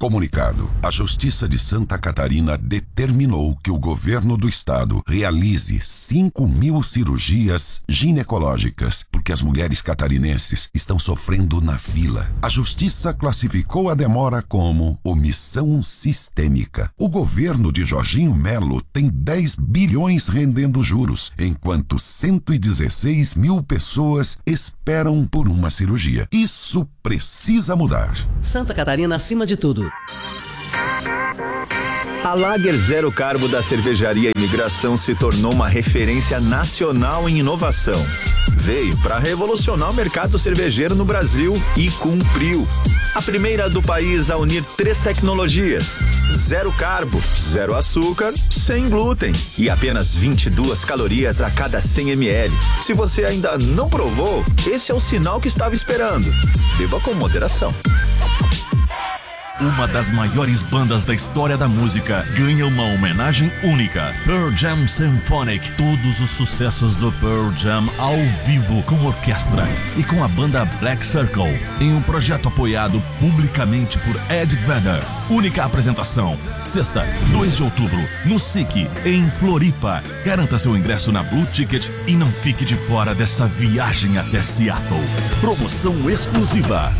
Comunicado: a Justiça de Santa Catarina determinou que o governo do estado realize 5.000 cirurgias ginecológicas, porque as mulheres catarinenses estão sofrendo na fila. A Justiça classificou a demora como omissão sistêmica. O governo de Jorginho Melo tem 10 bilhões rendendo juros, enquanto 116 mil pessoas esperam por uma cirurgia. Isso precisa mudar. Santa Catarina acima de tudo. A Lager Zero Carbo da Cervejaria Imigração se tornou uma referência nacional em inovação. Veio para revolucionar o mercado cervejeiro no Brasil e cumpriu. A primeira do país a unir 3 tecnologias: zero carbo, zero açúcar, sem glúten e apenas 22 calorias a cada 100 ml. Se você ainda não provou, esse é o sinal que estava esperando. Beba com moderação. Uma das maiores bandas da história da música ganha uma homenagem única. Pearl Jam Symphonic. Todos os sucessos do Pearl Jam ao vivo com orquestra e com a banda Black Circle em um projeto apoiado publicamente por Ed Vedder. Única apresentação, sexta, 2 de outubro, no SIC, em Floripa. Garanta seu ingresso na Blue Ticket e não fique de fora dessa viagem até Seattle. Promoção exclusiva.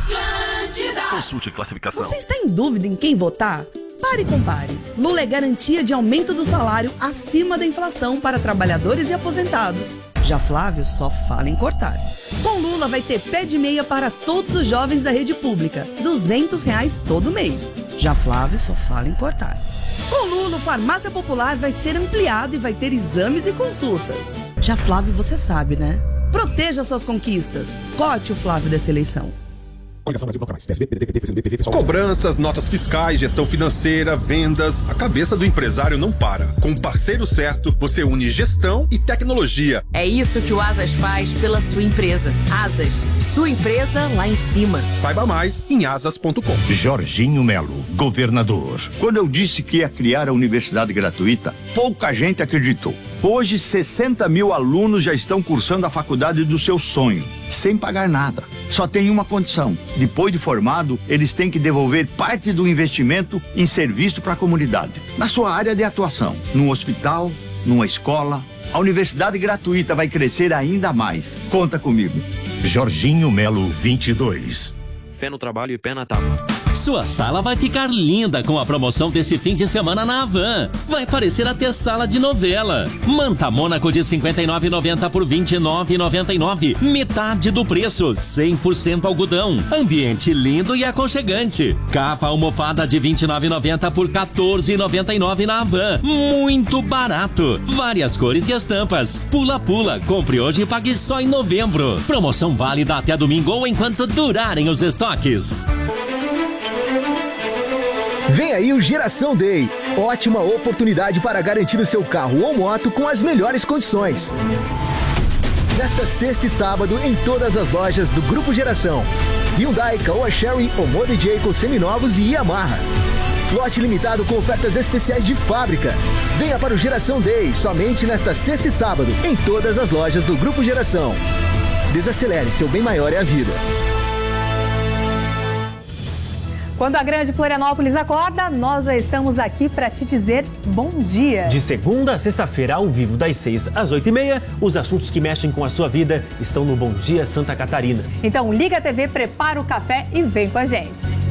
Consulte classificação. Você está em dúvida em quem votar? Pare e compare. Lula é garantia de aumento do salário acima da inflação para trabalhadores e aposentados. Já Flávio só fala em cortar. Com Lula vai ter pé de meia para todos os jovens da rede pública. R$200 todo mês. Já Flávio só fala em cortar. Com Lula, o Farmácia Popular vai ser ampliado e vai ter exames e consultas. Já Flávio, você sabe, né? Proteja suas conquistas. Cote o Flávio dessa eleição. Coligação Brasil Bloco Mais, PSB, PDT, PCdoB, PV, pessoal. Cobranças, notas fiscais, gestão financeira, vendas. A cabeça do empresário não para. Com o parceiro certo, você une gestão e tecnologia. É isso que o Asas faz pela sua empresa. Asas, sua empresa lá em cima. Saiba mais em asas.com. Jorginho Melo, governador. Quando eu disse que ia criar a universidade gratuita, pouca gente acreditou. Hoje, 60 mil alunos já estão cursando a faculdade do seu sonho, sem pagar nada. Só tem uma condição: depois de formado, eles têm que devolver parte do investimento em serviço para a comunidade, na sua área de atuação, num hospital, numa escola. A universidade gratuita vai crescer ainda mais. Conta comigo. Jorginho Melo 22. Fé no trabalho e pé na tábua. Sua sala vai ficar linda com a promoção desse fim de semana na Havan. Vai parecer até sala de novela. Manta Mônaco de R$ 59,90 por R$ 29,99. Metade do preço, 100% algodão. Ambiente lindo e aconchegante. Capa almofada de R$ 29,90 por R$ 14,99 na Havan. Muito barato. Várias cores e estampas. Pula-pula. Compre hoje e pague só em novembro. Promoção válida até domingo ou enquanto durarem os estoques. Vem aí o Geração Day. Ótima oportunidade para garantir o seu carro ou moto com as melhores condições. Nesta sexta e sábado, em todas as lojas do Grupo Geração. Hyundai, Caoa Chery, Omoda Jayco seminovos e Yamaha. Lote limitado com ofertas especiais de fábrica. Venha para o Geração Day, somente nesta sexta e sábado, em todas as lojas do Grupo Geração. Desacelere, seu bem maior é a vida. Quando a grande Florianópolis acorda, nós já estamos aqui para te dizer bom dia. De segunda a sexta-feira, ao vivo, das 6 às 8h30, os assuntos que mexem com a sua vida estão no Bom Dia Santa Catarina. Então liga a TV, prepara o café e vem com a gente.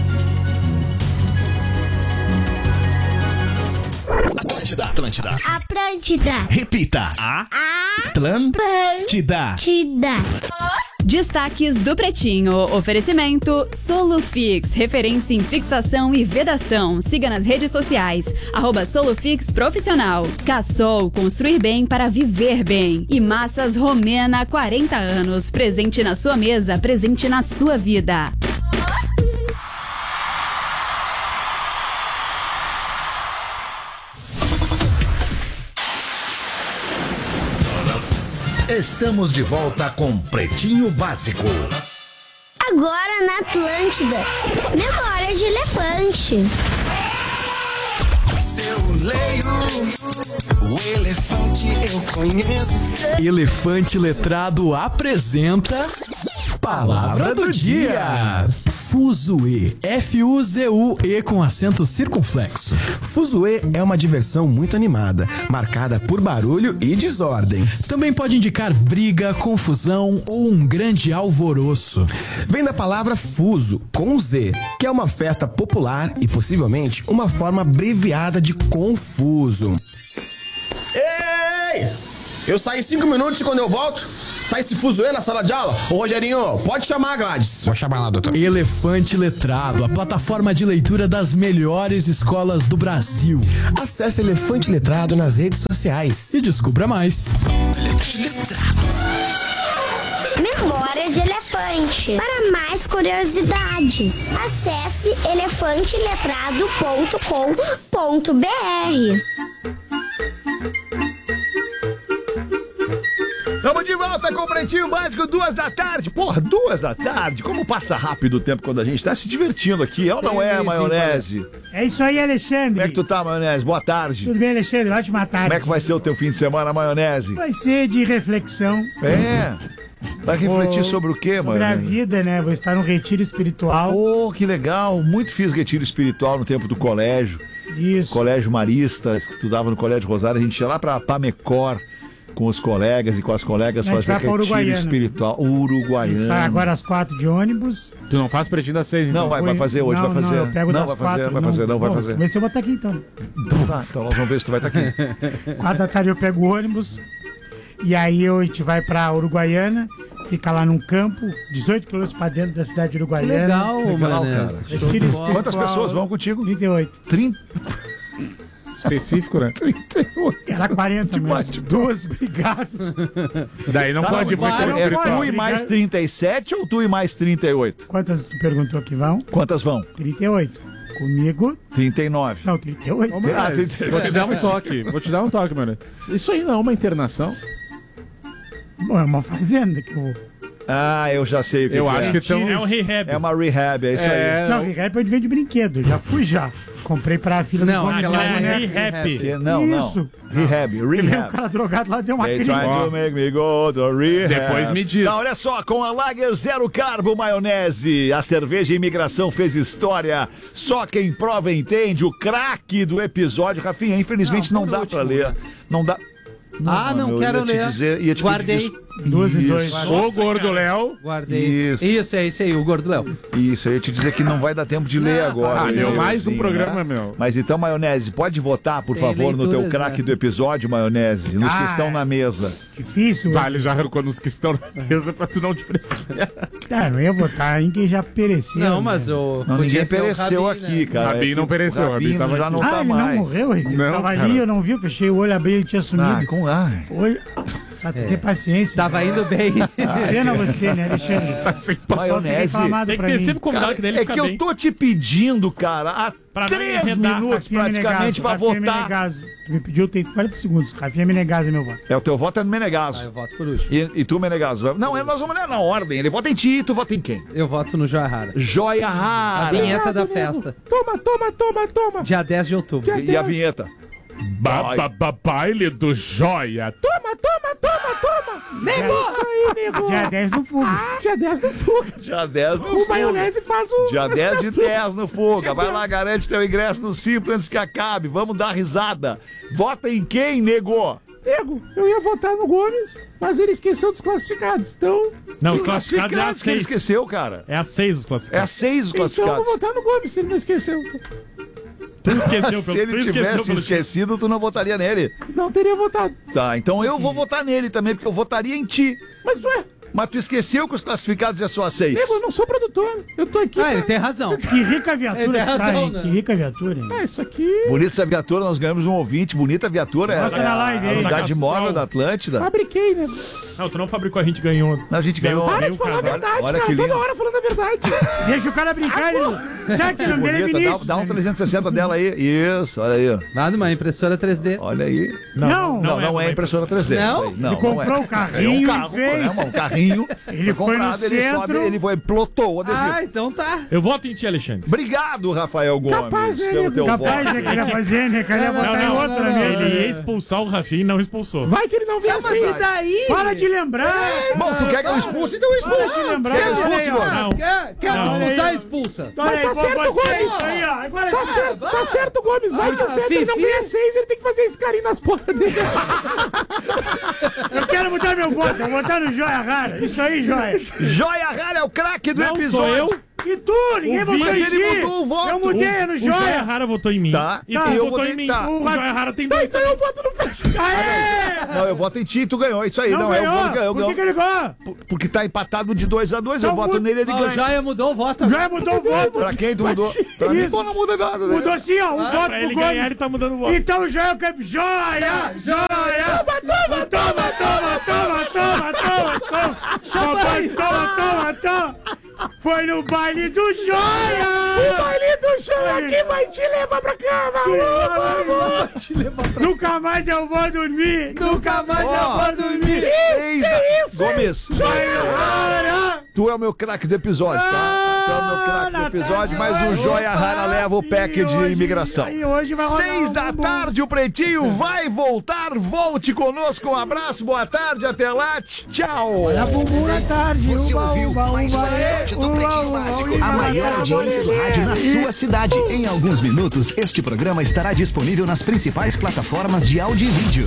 Atlântida. Atlântida. Atlântida. Repita. Atlântida. Destaques do Pretinho. Oferecimento Solufix, referência em fixação e vedação. Siga nas redes sociais, @Solufix Profissional. Cassol, construir bem para viver bem. E Massas Romena, 40 anos. Presente na sua mesa, presente na sua vida. Estamos de volta com Pretinho Básico. Agora na Atlântida, Memória de Elefante. Eu leio o elefante, eu conheço. Elefante Letrado apresenta Palavra do Dia. Fuzue. F-U-Z-U-E com acento circunflexo. Fuzue é uma diversão muito animada, marcada por barulho e desordem. Também pode indicar briga, confusão ou um grande alvoroço. Vem da palavra fuso, com Z, que é uma festa popular e possivelmente uma forma abreviada de confuso. Ei! Eu saí 5 minutos e quando eu volto, tá esse fuzuê na sala de aula? Ô Rogerinho, pode chamar a Gladys. Vou chamar lá, doutor. Elefante Letrado, a plataforma de leitura das melhores escolas do Brasil. Acesse Elefante Letrado nas redes sociais e descubra mais. Elefante Letrado. Memória de elefante. Para mais curiosidades, acesse elefanteletrado.com.br. Estamos de volta com o Pretinho Básico, 2 da tarde. Porra, 2 da tarde. Como passa rápido o tempo quando a gente tá se divertindo aqui, é ou não é, Maionese? É isso aí, Alexandre. Como é que tu tá, Maionese? Boa tarde. Tudo bem, Alexandre? Ótima tarde. Como é que vai ser o teu fim de semana, Maionese? Vai ser de reflexão. É. Vai refletir sobre o quê, mano? Sobre a vida, né? Vou estar num retiro espiritual. Oh, que legal. Muito fiz retiro espiritual no tempo do colégio. Isso. Colégio Marista, estudava no Colégio Rosário. A gente ia lá pra Pamecor com os colegas e com as colegas fazer retiro espiritual. Uruguaiana. Sai agora às 4 de ônibus. Tu não faz Pretinho das 6, então? Não, vai fazer hoje, vai fazer. Não, eu pego não, das vai fazer, 4, vai fazer, não vai fazer. Vê se eu vou estar aqui então. Então tá, então nós vamos ver se tu vai estar aqui. 4 da tarde eu pego o ônibus. E aí a gente vai pra Uruguaiana, fica lá num campo, 18 quilômetros pra dentro da cidade de Uruguaiana. Legal, mano. Quantas pessoas vão contigo? 38. 30? Específico, né? 38. Era 40 mesmo. 2, obrigado. Daí não pode ir pro espiritual. Tu e mais 37 ou tu e mais 38? Quantas tu perguntou que vão? Quantas vão? 38. Comigo... 39. Não, 38. Ah, 38. Vou te dar um toque, mano. Isso aí não é uma internação? Bom, é uma fazenda que eu vou. Ah, eu já sei o que eu é. acho que então É um rehab. É uma rehab, é isso aí. Não, rehab pode ver de brinquedo. Já fui já. Comprei pra filha do Gomes. Não, é rehab. Não. Isso. Rehab. Um cara drogado lá deu uma They crise. try to make me go to rehab. Depois me diz. Não, olha só, com a Lager Zero Carbo Maionese, a cerveja Imigração fez história. Só quem prova entende. O craque do episódio. Rafinha, infelizmente não dá pra ler. Não dá. Não quero ler. Guardei. 2 e 2. O Gordo Léo. Guardei. Isso, é esse aí, o Gordo Léo. Isso, eu ia te dizer que não vai dar tempo de ler agora. Deu mais um programa, né? meu. Mas então, Maionese, pode votar, por favor, no teu craque do episódio, Maionese, nos que estão na mesa. Difícil. Ele já arrancou nos que estão na mesa pra tu não te fresquear. Tá, não ia votar em quem já pereceu. Não, mas o... Não, ninguém pereceu Rabin, aqui, né? cara. O Rabin não pereceu. O Rabin já não tá ele mais. não morreu, ele tava ali, eu não vi, eu fechei o olho, abri, ele tinha sumido. Hoje... Pra ter paciência. Tava indo bem. Pena você, né, Alexandre? Tá sem Maionese. Tem que ter sempre convidado que dele é que eu tô te pedindo, cara, há 3 minutos praticamente pra votar. Tu me pediu, tem 40 segundos. Rafinha Menegaso é meu voto. É, o teu voto é no Menegaso. Eu voto por último. E tu, Menegaso? Não, nós vamos ler na ordem. Ele vota em ti e tu vota em quem? Eu voto no Joia Rara. Joia Rara. A vinheta da festa. Toma. Dia 10 de outubro. E a vinheta? Baile do Joia. Toma. Nego! Dia 10 no Fuga. Dia 10 no Fuga. O Maionese faz o... Dia 10 de 10 no Fuga. Vai lá, garante teu ingresso no Simples antes que acabe. Vamos dar risada. Vota em quem, nego? Nego, eu ia votar no Gomes, mas ele esqueceu dos classificados, então... Não, os classificados é a 6. Que ele esqueceu, cara. É a 6 os classificados. É a 6 os classificados. Então eu vou votar no Gomes se ele não esqueceu. Tu esqueceu, se ele tivesse esquecido, tu não votaria nele. Não teria votado. Tá, então eu vou votar nele também, porque eu votaria em ti. Mas ué... Mas tu esqueceu que os classificados é só a 6. Eu não sou produtor. Eu tô aqui. Ele tem razão. Que rica viatura. Ele tem razão, né? Que rica viatura, hein? Isso aqui... Bonita essa viatura, nós ganhamos um ouvinte. Bonita viatura. Mostra É na live, a unidade móvel da Atlântida. Fabriquei, né? Não, tu não fabricou, a gente ganhou. Não, a gente ganhou. Para de falar a verdade, olha cara. Que lindo. Toda hora falando a verdade. Deixa o cara brincar, Já que o nome dele é Vinícius. Dá um 360 dela aí. Isso, olha aí. Nada, uma impressora 3D. Olha aí. Não é impressora 3D. Não? Isso aí. Não, ele comprou um carrinho é um carro, e fez. Um carrinho. Ele foi no centro. Ele plotou o adesivo. Ah, então tá. Eu voto em ti, Alexandre. Obrigado, Rafael Gomes, pelo teu voto. Capaz de querer fazer, né? Queria botar em outra mesmo. Ele ia expulsar o Rafinha e não expulsou. Vai que ele não vem assim. Mas daí? Para de lembrar. Bom, tu quer que eu expulse? Então eu expulso. Para de lembrar. Quer que eu expulse, Não. Quer expulsar, expulsa. Mas tá certo, Gomes. Tá certo, Gomes. Vai que o Fetter não ganha 6, ele tem que fazer esse carinho nas portas dele. Eu quero mudar meu voto, vou votar no Joia Rara. Isso aí, Joia. Joia Rara é o craque do episódio. Sou eu. E tu? Ninguém votou em ti. Ele mudou o voto. Eu mudei no O Joia. Joia Rara votou em mim. Tá. E tu votou em mim. Tá. O Joia Rara tem 2. Então eu voto no Fetter. Aê! Não, eu voto em ti e tu ganhou. Isso aí. Não ganhou. Por que ele ganhou? Porque tá empatado de 2-2. Eu voto nele e ele ganha. O Joia mudou o voto. Joia mudou o voto. Pra quem tu mudou? Pra mim não muda nada, né? Mudou sim, ó. Um voto pra ele pro Gomes. ganhar, ele tá mudando o voto. Então o Joia é o campeão. Joia! Toma! Foi no baile do Joia! O baile do Joia que vai te levar pra cama! Nunca mais eu vou dormir! Nunca mais eu vou dormir! Que isso? Gomes! Tu é o meu craque do episódio, tá? Tu é o meu craque do episódio, mas o Joia Rara leva o pack de imigração. 6 da tarde, o Pretinho vai voltar. Volte conosco. Um abraço, boa tarde, até lá. Tchau! Olha a bumbum na tarde. Você ouviu mais um episódio do Pretinho Básico. A maior audiência do rádio na sua cidade. Em alguns minutos, este programa estará disponível nas principais plataformas de áudio e vídeo.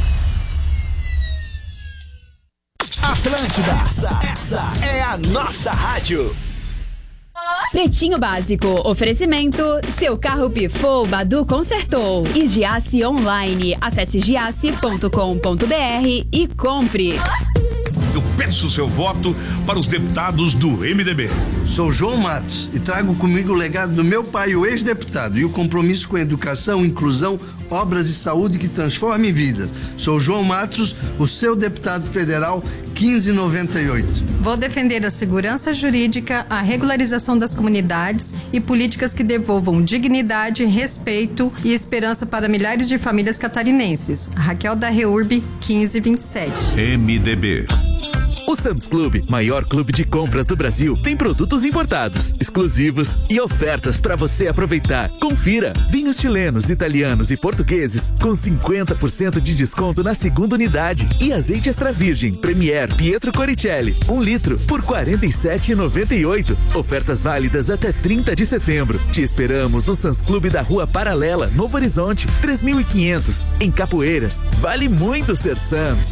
Atlântida, essa é a nossa rádio. Pretinho Básico, oferecimento, seu carro pifou, Badu consertou. E Giasse Online, acesse giasse.com.br e compre. Eu peço seu voto para os deputados do MDB. Sou João Matos e trago comigo o legado do meu pai, o ex-deputado, e o compromisso com a educação, inclusão, obras e saúde que transformem vidas. Sou João Matos, o seu deputado federal 1598. Vou defender a segurança jurídica, a regularização das comunidades e políticas que devolvam dignidade, respeito e esperança para milhares de famílias catarinenses. Raquel da Reurb, 1527. MDB. O Sam's Club, maior clube de compras do Brasil, tem produtos importados, exclusivos e ofertas para você aproveitar. Confira: vinhos chilenos, italianos e portugueses com 50% de desconto na segunda unidade e azeite extra virgem Premier Pietro Coricelli, 1 litro por R$ 47,98. Ofertas válidas até 30 de setembro. Te esperamos no Sam's Club da Rua Paralela, Novo Horizonte, 3.500, em Capoeiras. Vale muito ser Sam's.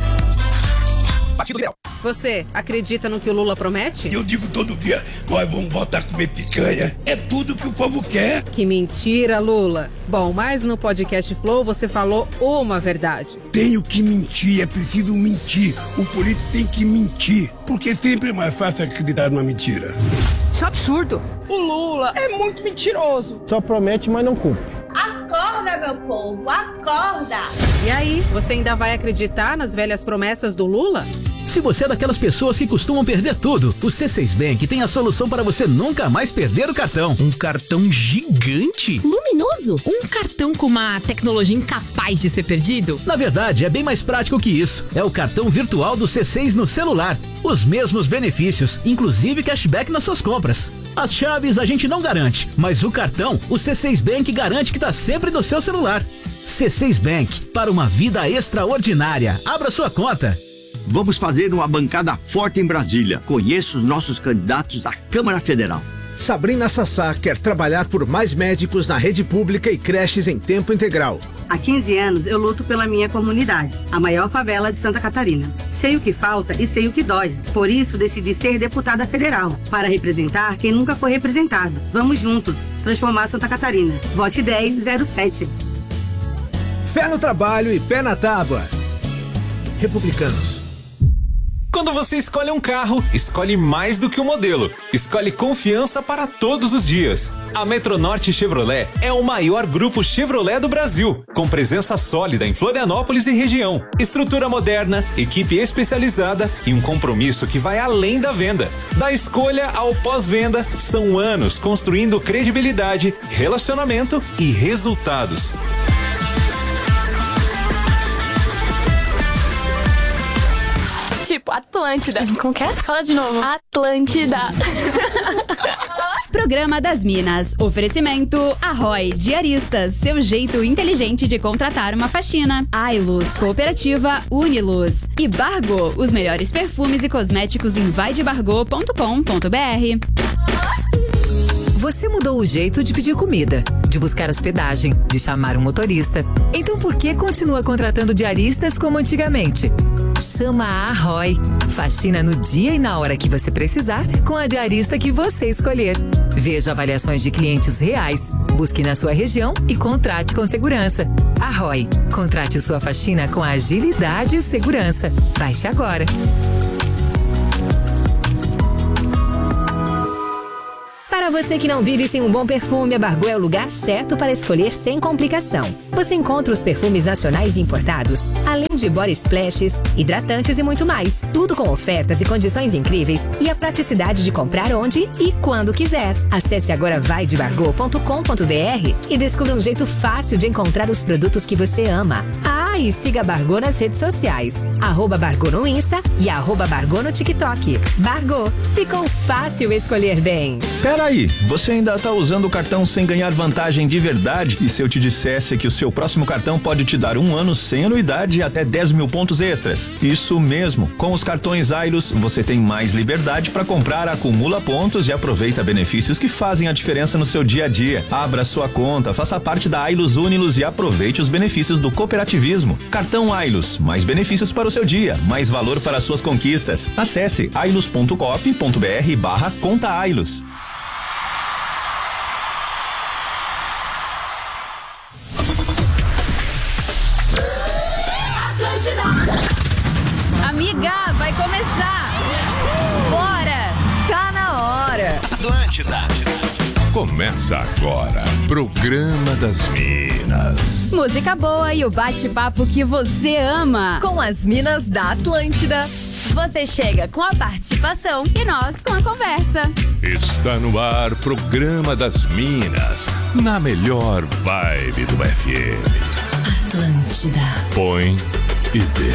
Você acredita no que o Lula promete? Eu digo todo dia, nós vamos voltar a comer picanha. É tudo que o povo quer. Que mentira, Lula. Bom, mas no podcast Flow você falou uma verdade. Tenho que mentir, é preciso mentir. O político tem que mentir, porque sempre é mais fácil acreditar numa mentira. Isso é absurdo. O Lula é muito mentiroso. Só promete, mas não cumpre. Acorda, meu povo, acorda! E aí, você ainda vai acreditar nas velhas promessas do Lula? Se você é daquelas pessoas que costumam perder tudo, o C6 Bank tem a solução para você nunca mais perder o cartão. Um cartão gigante? Luminoso? Um cartão com uma tecnologia incapaz de ser perdido? Na verdade, é bem mais prático que isso. É o cartão virtual do C6 no celular. Os mesmos benefícios, inclusive cashback nas suas compras. As chaves a gente não garante, mas o cartão, o C6 Bank garante que está sempre no seu celular. C6 Bank, para uma vida extraordinária. Abra sua conta. Vamos fazer uma bancada forte em Brasília. Conheço os nossos candidatos à Câmara Federal. Sabrina Sassá quer trabalhar por mais médicos na rede pública e creches em tempo integral. Há 15 anos eu luto pela minha comunidade, a maior favela de Santa Catarina. Sei o que falta e sei o que dói. Por isso decidi ser deputada federal, para representar quem nunca foi representado. Vamos juntos transformar Santa Catarina. Vote 1007. Fé no trabalho e pé na tábua. Republicanos. Quando você escolhe um carro, escolhe mais do que um modelo. Escolhe confiança para todos os dias. A Metronorte Chevrolet é o maior grupo Chevrolet do Brasil, com presença sólida em Florianópolis e região, estrutura moderna, equipe especializada e um compromisso que vai além da venda. Da escolha ao pós-venda, são anos construindo credibilidade, relacionamento e resultados. Tipo, Atlântida. Como que é? Fala de novo. Atlântida. Programa das Minas. Oferecimento Arroy Diaristas. Seu jeito inteligente de contratar uma faxina. Ailus Cooperativa Uniluz. E Bargo. Os melhores perfumes e cosméticos em vaidebargo.com.br. Você mudou o jeito de pedir comida, de buscar hospedagem, de chamar um motorista. Então por que continua contratando diaristas como antigamente? Chama a Arroy. Faxina no dia e na hora que você precisar, com a diarista que você escolher. Veja avaliações de clientes reais, busque na sua região e contrate com segurança. Arroy. Contrate sua faxina com agilidade e segurança. Baixe agora. Para você que não vive sem um bom perfume, a Bargo é o lugar certo para escolher sem complicação. Você encontra os perfumes nacionais e importados, além de body splashes, hidratantes e muito mais. Tudo com ofertas e condições incríveis e a praticidade de comprar onde e quando quiser. Acesse agora vaidebargo.com.br e descubra um jeito fácil de encontrar os produtos que você ama. Ah, e siga a Bargo nas redes sociais. @Bargo no Insta e @Bargo no TikTok. Bargo, ficou fácil escolher bem. Peraí, você ainda tá usando o cartão sem ganhar vantagem de verdade? E se eu te dissesse que o seu próximo cartão pode te dar 1 ano sem anuidade e até 10 mil pontos extras? Isso mesmo, com os cartões Ailus você tem mais liberdade para comprar, acumula pontos e aproveita benefícios que fazem a diferença no seu dia a dia. Abra sua conta, faça parte da Ailus Uniluz e aproveite os benefícios do cooperativismo. Cartão Ailus, mais benefícios para o seu dia, mais valor para as suas conquistas. Acesse ailus.coop.br/conta Ailus. Amiga, vai começar! Bora! Tá na hora! Atlântida. Começa agora, Programa das Minas. Música boa e o bate-papo que você ama. Com as Minas da Atlântida. Você chega com a participação e nós com a conversa. Está no ar, Programa das Minas, na melhor vibe do FM. Atlântida. Põe e vê.